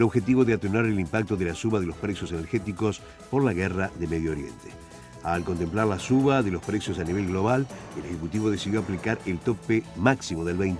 el objetivo de atenuar el impacto de la suba de los precios energéticos por la guerra de Medio Oriente. Al contemplar la suba de los precios a nivel global, el Ejecutivo decidió aplicar el tope máximo del 20%.